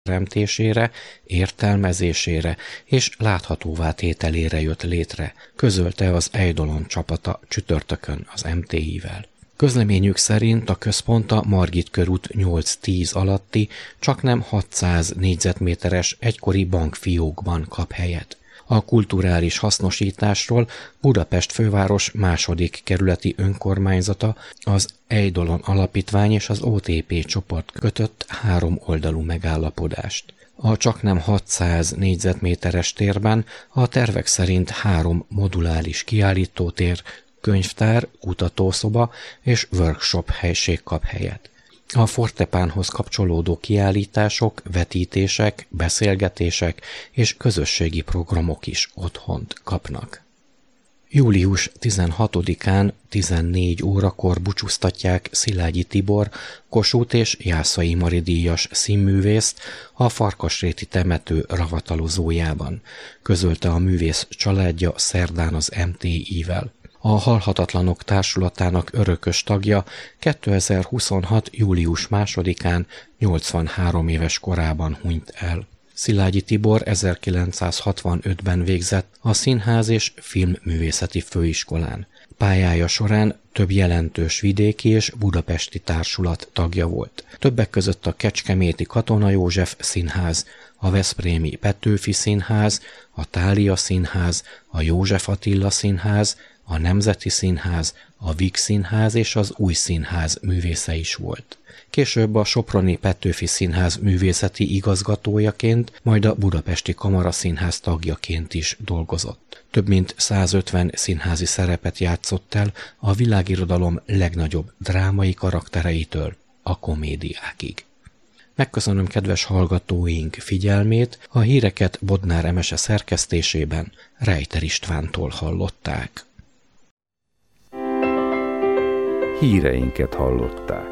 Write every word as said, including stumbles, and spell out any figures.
teremtésére, értelmezésére és láthatóvá tételére jött létre, közölte az Eidolon csapata csütörtökön az em té i-vel. Közleményük szerint a központ a Margit körút nyolc tíz alatti, csaknem hatszáz négyzetméteres egykori bankfiókban kap helyet. A kulturális hasznosításról Budapest főváros második kerületi önkormányzata, az Eidolon Alapítvány és az o té pé csoport kötött három oldalú megállapodást. A csaknem hatszáz négyzetméteres térben a tervek szerint három moduláris kiállítótér, könyvtár, kutatószoba és workshop helység kap helyet. A Fortepánhoz kapcsolódó kiállítások, vetítések, beszélgetések és közösségi programok is otthont kapnak. július tizenhatodikán tizennégy órakor búcsúztatják Szilágyi Tibor, Kossuth és Jászai Mari díjas színművészt a Farkasréti temető ravatalozójában, közölte a művész családja szerdán az em té i-vel. A Halhatatlanok Társulatának örökös tagja kétezer-huszonhat. július másodikán nyolcvanhárom éves korában hunyt el. Szilágyi Tibor ezerkilencszázhatvanötben végzett a Színház és Filmművészeti Főiskolán. Pályája során több jelentős vidéki és budapesti társulat tagja volt. Többek között a kecskeméti Katona József Színház, a veszprémi Petőfi Színház, a Thália Színház, a József Attila Színház, a Nemzeti Színház, a Víg Színház és az Új Színház művésze is volt. Később a soproni Petőfi Színház művészeti igazgatójaként, majd a budapesti Kamaraszínház tagjaként is dolgozott. Több mint százötven színházi szerepet játszott el a világirodalom legnagyobb drámai karaktereitől a komédiákig. Megköszönöm kedves hallgatóink figyelmét, a híreket Bodnár Emese szerkesztésében Rejter Istvántól hallották. Híreinket hallották.